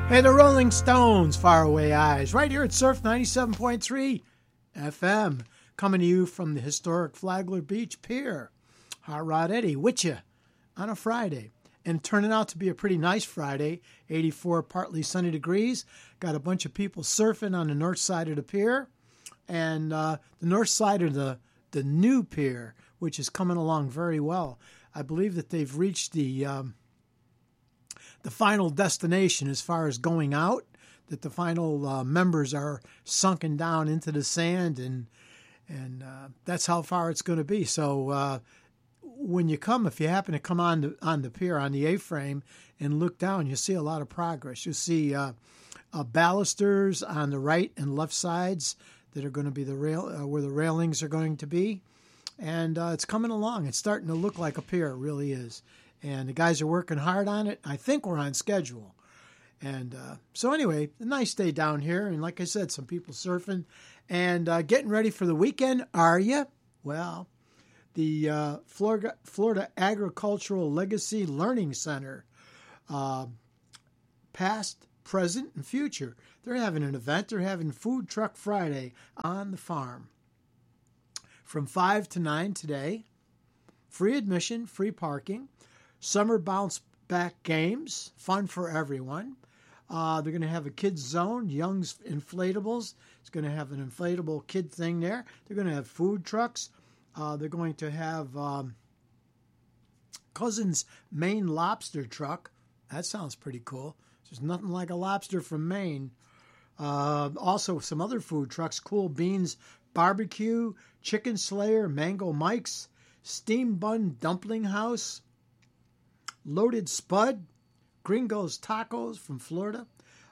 Hey, the Rolling Stones, Faraway Eyes, right here at Surf 97.3 FM, coming to you from the historic Flagler Beach Pier. Hot Rod Eddie with you on a Friday. And turning out to be a pretty nice Friday, 84 partly sunny degrees. Got a bunch of people surfing on the north side of the pier. And the north side of the new pier, which is coming along very well. I believe that they've reached the final destination as far as going out, that the final members are sunken down into the sand, and that's how far it's going to be. So when you come, if you happen to come on the pier, on the A-frame, and look down, you'll see a lot of progress. You'll see balusters on the right and left sides that are going to be the rail where the railings are going to be, and it's coming along. It's starting to look like a pier. It really is. And the guys are working hard on it. I think we're on schedule. And so anyway, a nice day down here. And like I said, some people surfing and getting ready for the weekend. Are you? Well, the Florida Agricultural Legacy Learning Center, past, present, and future. They're having an event. They're having Food Truck Friday on the farm from 5 to 9 today. Free admission, free parking. Summer bounce back games, fun for everyone. They're going to have a kids zone, Young's Inflatables. It's going to have an inflatable kid thing there. They're going to have food trucks. They're going to have Cousin's Maine lobster truck. That sounds pretty cool. There's nothing like a lobster from Maine. Also, some other food trucks, Cool Beans Barbecue, Chicken Slayer, Mango Mike's, Steam Bun Dumpling House, Loaded Spud, Gringo's Tacos from Florida,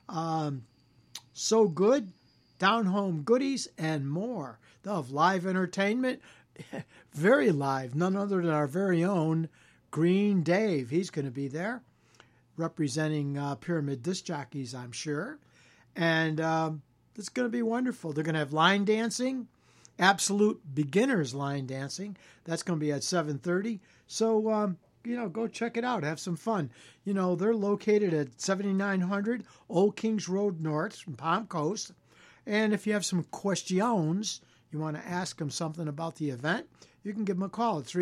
So Good, Down Home Goodies, and more. They'll have live entertainment, very live, none other than our very own Green Dave. He's going to be there, representing Pyramid Disc Jockeys, I'm sure. And it's going to be wonderful. They're going to have line dancing, absolute beginners line dancing. That's going to be at 7:30. So, go check it out. Have some fun. They're located at 7900 Old Kings Road North in Palm Coast. And if you have some questions, you want to ask them something about the event, you can give them a call at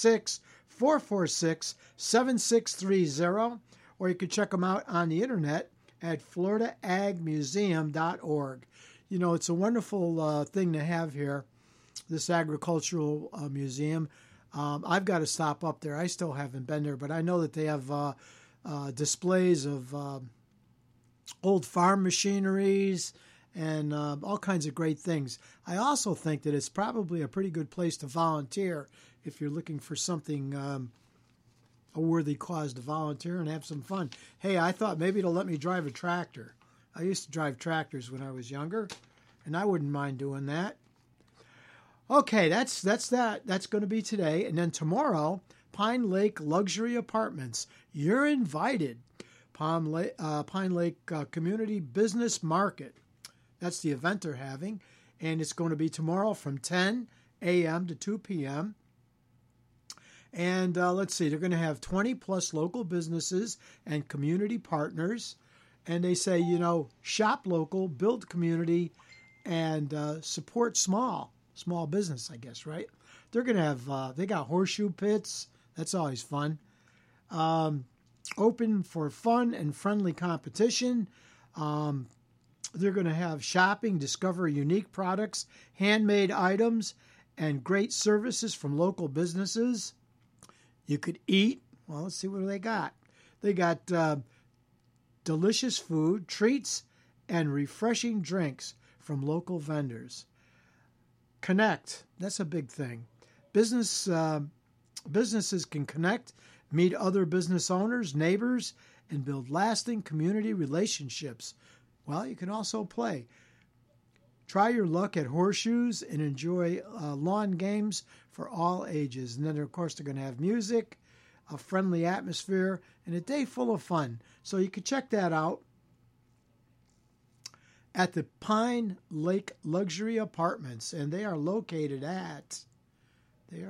386-446-7630, or you can check them out on the internet at floridaagmuseum.org. It's a wonderful thing to have here, this agricultural museum. I've got to stop up there. I still haven't been there, but I know that they have displays of old farm machineries and all kinds of great things. I also think that it's probably a pretty good place to volunteer if you're looking for something, a worthy cause to volunteer and have some fun. Hey, I thought maybe they'll let me drive a tractor. I used to drive tractors when I was younger, and I wouldn't mind doing that. Okay, that's that. That's going to be today. And then tomorrow, Pine Lake Luxury Apartments. You're invited. Pine Lake Community Business Market. That's the event they're having. And it's going to be tomorrow from 10 a.m. to 2 p.m. And let's see, they're going to have 20 plus local businesses and community partners. And they say, shop local, build community, and support small business, I guess, right? They're going to have, they got horseshoe pits. That's always fun. Open for fun and friendly competition. They're going to have shopping, discover unique products, handmade items, and great services from local businesses. You could eat. Well, let's see what they got. They got delicious food, treats, and refreshing drinks from local vendors. Connect. That's a big thing. Businesses can connect, meet other business owners, neighbors, and build lasting community relationships. Well, you can also play. Try your luck at horseshoes and enjoy lawn games for all ages. And then, of course, they're going to have music, a friendly atmosphere, and a day full of fun. So you can check that out at the Pine Lake Luxury Apartments. And they are located at, I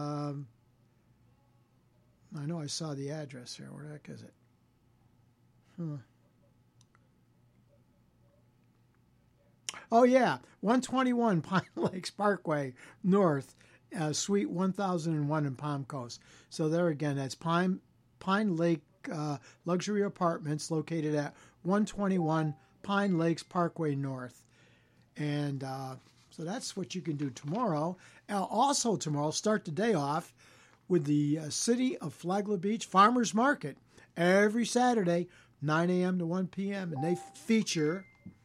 know I saw the address here. Where the heck is it? Oh, yeah. 121 Pine Lakes Parkway North, Suite 1001 in Palm Coast. So there again, that's Pine Lake Luxury Apartments located at 121 Pine Lakes Parkway North. And so that's what you can do tomorrow. Also tomorrow, start the day off with the City of Flagler Beach Farmers Market every Saturday, 9 a.m. to 1 p.m. And they feature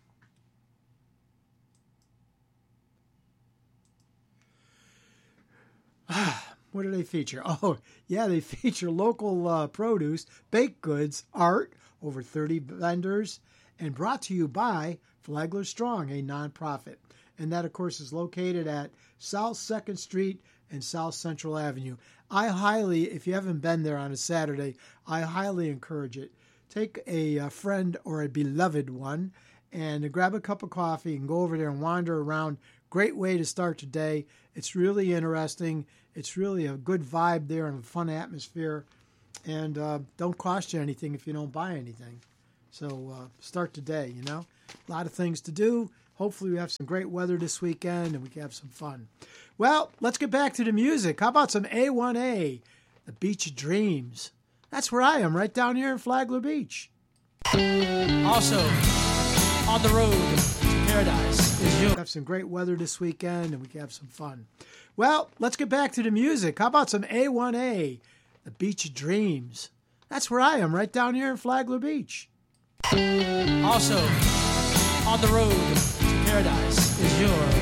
what do they feature? Oh, yeah, they feature local produce, baked goods, art, over 30 vendors, and brought to you by Flagler Strong, a nonprofit. And that, of course, is located at South 2nd Street and South Central Avenue. I highly, if you haven't been there on a Saturday, I highly encourage it. Take a friend or a beloved one and grab a cup of coffee and go over there and wander around. Great way to start the day. It's really interesting. It's really a good vibe there and a fun atmosphere. And don't cost you anything if you don't buy anything. So start the day, you know. A lot of things to do. Hopefully we have some great weather this weekend and we can have some fun. Well, let's get back to the music. How about some A1A, The Beach of Dreams? That's where I am, right down here in Flagler Beach. Also, on the road to paradise is you. Have some great weather this weekend and we can have some fun. Well, let's get back to the music. How about some A1A, The Beach of Dreams? That's where I am, right down here in Flagler Beach. Also, on the road to paradise is your